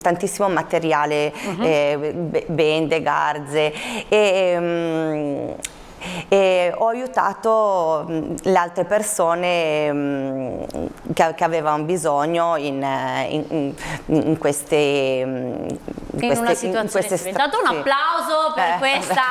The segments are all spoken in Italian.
tantissimo materiale, bende, garze e ho aiutato le altre persone che avevano bisogno in una situazione. Intanto un applauso per questa,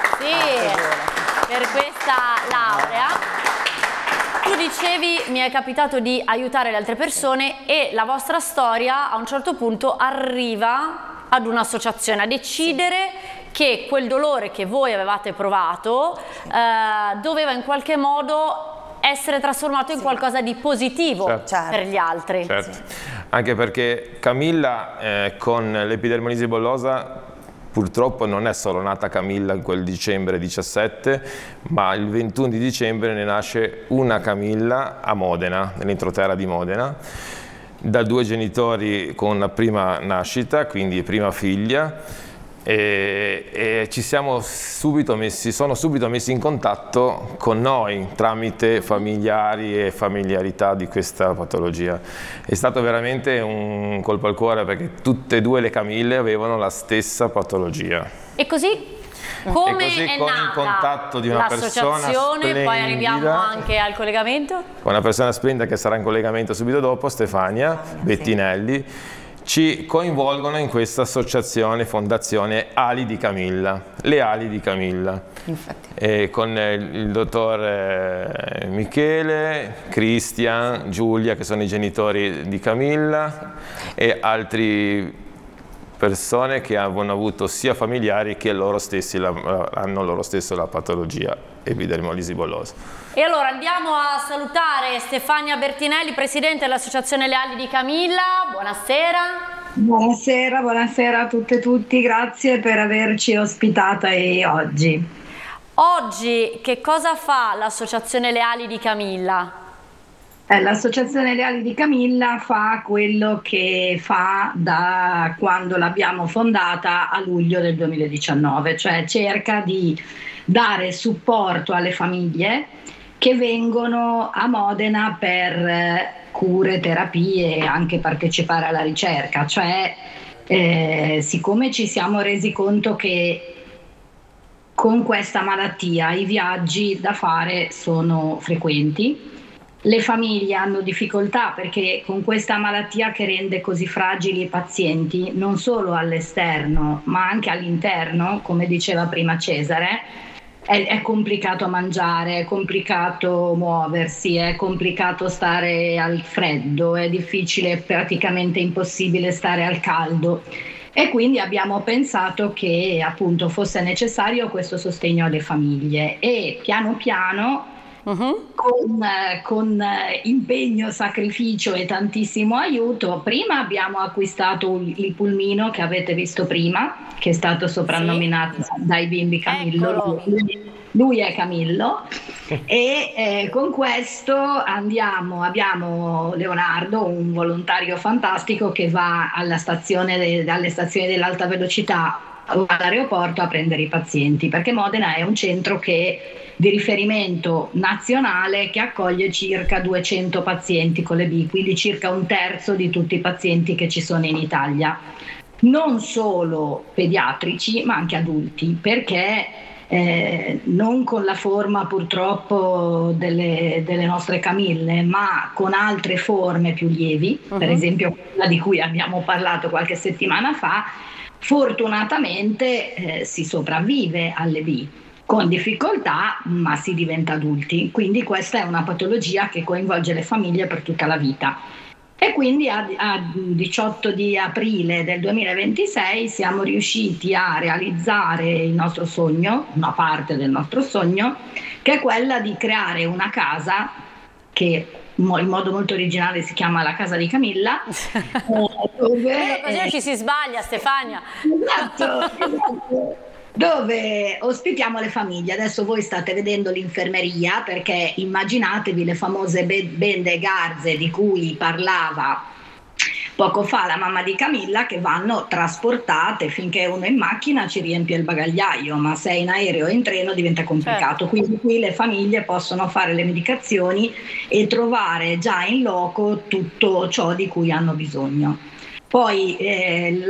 per questa laurea. Tu dicevi, mi è capitato di aiutare le altre persone, e la vostra storia a un certo punto arriva ad un'associazione a decidere che quel dolore che voi avevate provato doveva in qualche modo essere trasformato in qualcosa di positivo per gli altri. Anche perché Camilla con l'epidermolisi bullosa purtroppo non è solo nata Camilla in quel dicembre 17, ma il 21 di dicembre ne nasce una Camilla a Modena, nell'entroterra di Modena, da 2 genitori con una prima nascita, quindi prima figlia, e sono subito messi in contatto con noi tramite familiari e familiarità di questa patologia. È stato veramente un colpo al cuore, perché tutte e 2 le Camille avevano la stessa patologia. E così come è con nata il contatto di una persona splendida, poi arriviamo anche al collegamento? Una persona splendida che sarà in collegamento subito dopo, Stefania Bettinelli, ci coinvolgono in questa associazione, fondazione Ali di Camilla, le Ali di Camilla, con il dottor Michele, Cristian, Giulia, che sono i genitori di Camilla, e altri persone che hanno avuto sia familiari che loro stessi hanno loro stesso la patologia epidermolisi bullosa. E allora andiamo a salutare Stefania Bettinelli, presidente dell'associazione Le Ali di Camilla. Buonasera. Buonasera, buonasera a tutte e tutti, grazie per averci ospitata oggi. Oggi che cosa fa l'associazione Le Ali di Camilla? L'Associazione Le Ali di Camilla fa quello che fa da quando l'abbiamo fondata a luglio del 2019, cioè cerca di dare supporto alle famiglie che vengono a Modena per cure, terapie e anche partecipare alla ricerca. Cioè, siccome ci siamo resi conto che con questa malattia i viaggi da fare sono frequenti, le famiglie hanno difficoltà perché con questa malattia che rende così fragili i pazienti, non solo all'esterno ma anche all'interno, come diceva prima Cesare, è complicato mangiare, è complicato muoversi, è complicato stare al freddo, è difficile, praticamente impossibile stare al caldo. E quindi abbiamo pensato che appunto fosse necessario questo sostegno alle famiglie, e piano piano con impegno, sacrificio e tantissimo aiuto, prima abbiamo acquistato il pulmino che avete visto prima, che è stato soprannominato dai bimbi Camillo. Lui è Camillo. E con questo abbiamo Leonardo, un volontario fantastico che va dalle stazioni dell'alta velocità all'aeroporto a prendere i pazienti, perché Modena è un centro di riferimento nazionale che accoglie circa 200 pazienti con le B, quindi circa un terzo di tutti i pazienti che ci sono in Italia, non solo pediatrici ma anche adulti, perché non con la forma purtroppo delle nostre Camille, ma con altre forme più lievi, per esempio quella di cui abbiamo parlato qualche settimana fa, fortunatamente si sopravvive alle B. Con difficoltà, ma si diventa adulti. Quindi questa è una patologia che coinvolge le famiglie per tutta la vita. E quindi a 18 di aprile del 2026 siamo riusciti a realizzare il nostro sogno, una parte del nostro sogno, che è quella di creare una casa che in modo molto originale si chiama la Casa di Camilla. Dove così ci si sbaglia, Stefania. Esatto. Dove ospitiamo le famiglie. Adesso voi state vedendo l'infermeria, perché immaginatevi le famose bende e garze di cui parlava poco fa la mamma di Camilla, che vanno trasportate. Finché uno è in macchina ci riempie il bagagliaio, ma se è in aereo o in treno diventa complicato. Quindi qui le famiglie possono fare le medicazioni e trovare già in loco tutto ciò di cui hanno bisogno. Poi